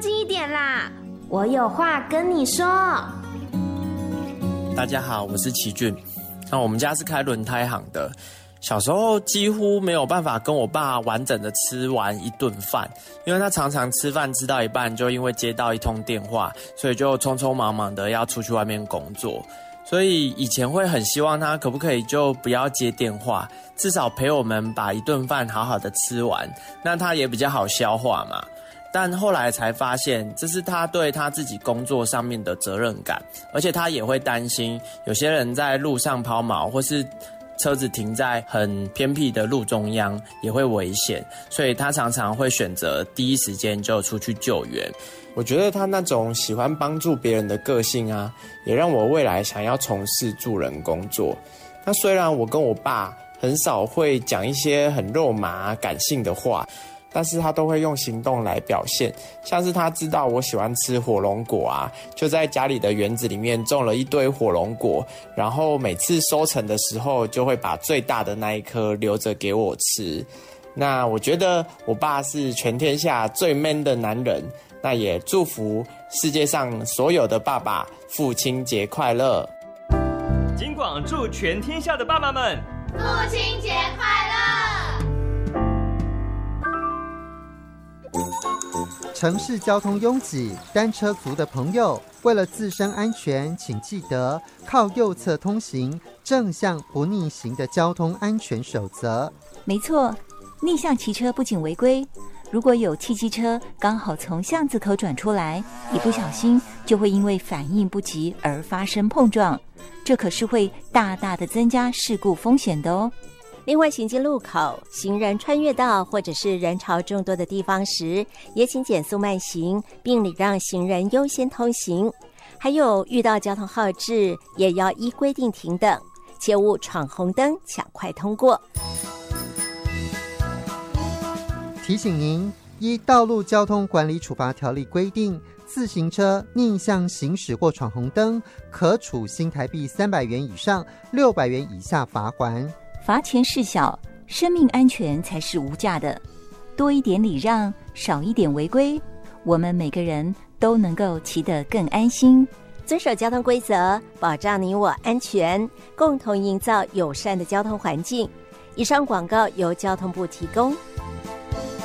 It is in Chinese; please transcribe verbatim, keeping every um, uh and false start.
近一点啦，我有话跟你说。 大家好，我是奇俊。那我们家是开轮胎行的，小时候几乎没有办法跟我爸完整的吃完一顿饭，因为他常常吃饭吃到一半，就因为接到一通电话，所以就匆匆忙忙的要出去外面工作。所以以前会很希望他可不可以就不要接电话，至少陪我们把一顿饭好好的吃完，那他也比较好消化嘛。但后来才发现，这是他对他自己工作上面的责任感，而且他也会担心有些人在路上抛锚，或是车子停在很偏僻的路中央也会危险，所以他常常会选择第一时间就出去救援。我觉得他那种喜欢帮助别人的个性啊，也让我未来想要从事助人工作。那虽然我跟我爸很少会讲一些很肉麻感性的话，但是他都会用行动来表现，像是他知道我喜欢吃火龙果啊，就在家里的园子里面种了一堆火龙果，然后每次收成的时候就会把最大的那一颗留着给我吃。那我觉得我爸是全天下最 man 的男人，那也祝福世界上所有的爸爸父亲节快乐。 金广祝全天下的爸爸们父亲节快乐。 城市交通拥挤，单车族的朋友为了自身安全，请记得靠右侧通行，正向不逆行的交通安全守则。 没错，逆向骑车不仅违规，如果有汽机车刚好从巷子口转出来，一不小心就会因为反应不及而发生碰撞，这可是会大大的增加事故风险的哦。 另外，行经路口、行人穿越道或者是人潮众多的地方时，也请减速慢行，并礼让行人优先通行。还有遇到交通号志，也要依规定停等，切勿闯红灯抢快通过。 提醒您，依《道路交通管理处罚条例》规定，自行车逆向行驶或闯红灯，可处新台币三百元以上六百元以下罚锾。 罚钱事小，生命安全才是无价的。多一点礼让，少一点违规，我们每个人都能够骑得更安心。 遵守交通规则，保障你我安全，共同营造友善的交通环境。以上广告由交通部提供。